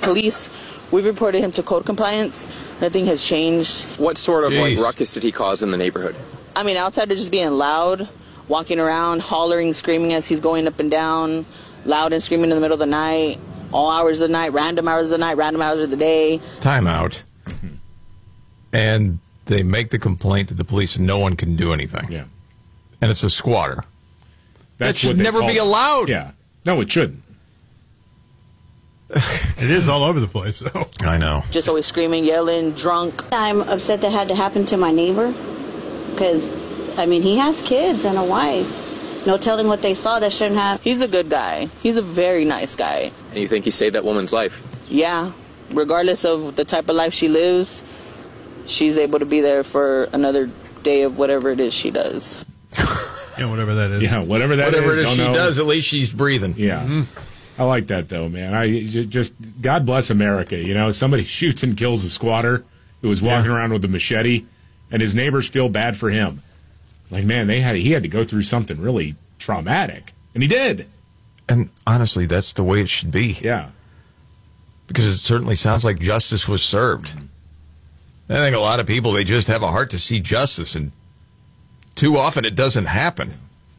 police, we've reported him to code compliance. Nothing has changed. What sort of like ruckus did he cause in the neighborhood? I mean, outside of just being loud, walking around, hollering, screaming as he's going up and down, loud and screaming in the middle of the night, all hours of the night, random hours of the night, random hours of the day. Time out. And they make the complaint to the police and no one can do anything. Yeah. And it's a squatter. That should what they never call be it. allowed. Yeah. No, it shouldn't. It is all over the place, though. I know. Just always screaming, yelling, drunk. I'm upset that had to happen to my neighbor because, I mean, he has kids and a wife. No telling what they saw that shouldn't have. He's a good guy. He's a very nice guy. And you think he saved that woman's life? Yeah. Regardless of the type of life she lives, she's able to be there for another day of whatever it is she does. Yeah, whatever that is. Yeah, whatever Whatever is. it is she does, at least she's breathing. Yeah. Mm-hmm. I like that, though, man. Just God bless America. You know, somebody shoots and kills a squatter who was walking around with a machete, and his neighbors feel bad for him. It's like, man, he had to go through something really traumatic, and he did. And honestly, that's the way it should be. Yeah. Because it certainly sounds like justice was served. I think a lot of people, they just have a heart to see justice, and too often it doesn't happen.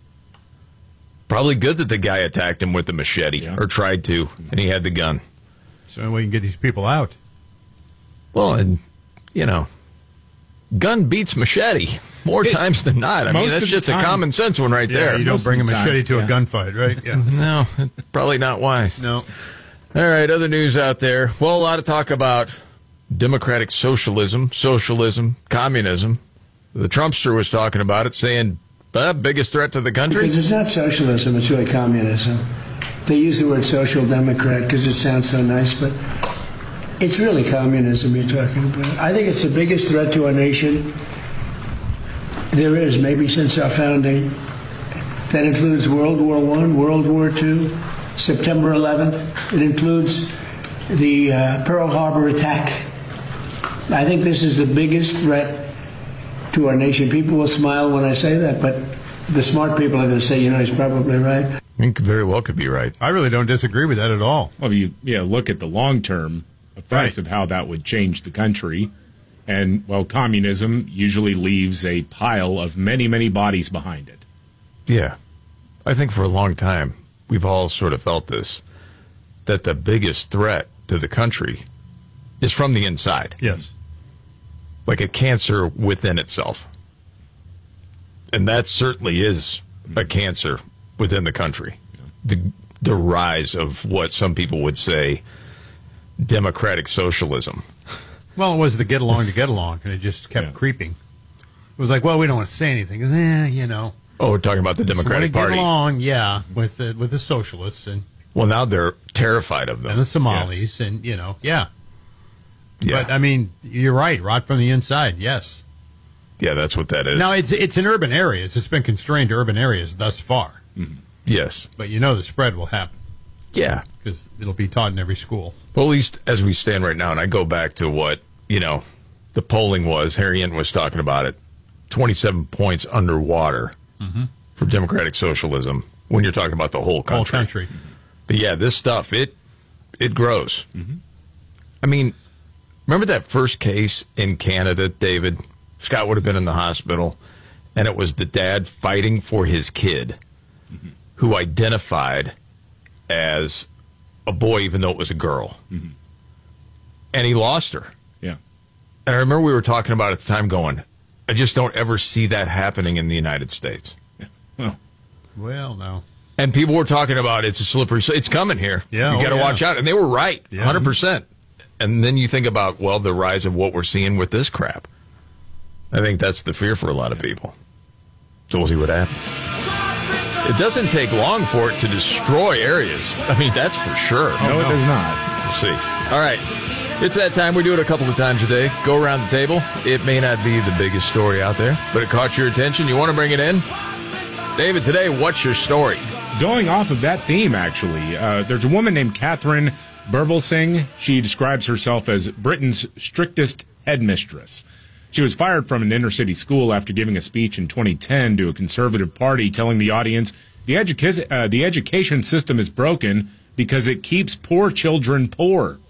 Probably good that the guy attacked him with the machete, or tried to, and he had the gun. So we can get these people out. Well, and, you know, gun beats machete more times than not. I mean, that's just a common sense one right there. You don't bring a machete to a gunfight, right? Yeah. No, probably not wise. No. All right, other news out there. Well, a lot of talk about democratic socialism, communism. The Trumpster was talking about it, saying, biggest threat to the country? Because it's not socialism, it's really communism. They use the word social democrat because it sounds so nice, but it's really communism you're talking about. I think it's the biggest threat to our nation there is, maybe since our founding. That includes World War I, World War II, September 11th. It includes the Pearl Harbor attack. I think this is the biggest threat to our nation. People will smile when I say that, but the smart people are going to say, you know, he's probably right. I think very well could be right. I really don't disagree with that at all. Well, you look at the long-term effects of how that would change the country. And, well, communism usually leaves a pile of many, many bodies behind it. Yeah. I think for a long time, we've all sort of felt this, that the biggest threat to the country is from the inside. Yes. Like a cancer within itself. And that certainly is a cancer within the country. The rise of what some people would say democratic socialism. Well, it was the get along to get along, and it just kept creeping. It was like, well, we don't want to say anything, because, you know. Oh, we're talking about the Democratic Party. Get along, with the socialists. And well, now they're terrified of them. And the Somalis, and, you know, Yeah. But, I mean, you're right, rot from the inside, yes. Yeah, that's what that is. Now, it's in urban areas. It's been constrained to urban areas thus far. Mm-hmm. Yes. But you know the spread will happen. Yeah. Because it'll be taught in every school. Well, at least as we stand right now, and I go back to what, you know, the polling was, Harry Ent was talking about it, 27 points underwater for democratic socialism when you're talking about the whole country. Whole country. But yeah, this stuff, it grows. I mean, remember that first case in Canada, David? Scott would have been in the hospital, and it was the dad fighting for his kid who identified as a boy even though it was a girl. And he lost her. Yeah. And I remember we were talking about it at the time going, I just don't ever see that happening in the United States. Well, no. And people were talking about it's a slippery, it's coming here. Yeah, you got to watch out. And they were right, 100%. And then you think about, well, the rise of what we're seeing with this crap. I think that's the fear for a lot of people. So we'll see what happens. It doesn't take long for it to destroy areas. I mean, that's for sure. No, it does not. We'll see. All right. It's that time. We do it a couple of times a day. Go around the table. It may not be the biggest story out there, but it caught your attention. You want to bring it in? David, today, what's your story? Going off of that theme, actually, there's a woman named Catherine Burblesing. She describes herself as Britain's strictest headmistress. She was fired from an inner-city school after giving a speech in 2010 to a conservative party, telling the audience the education system is broken because it keeps poor children poor.